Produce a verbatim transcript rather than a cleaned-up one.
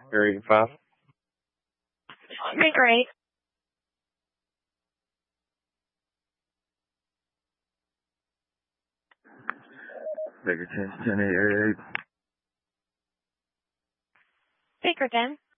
Area five. Okay, great. Baker ten, ten eight, area eight. Baker ten.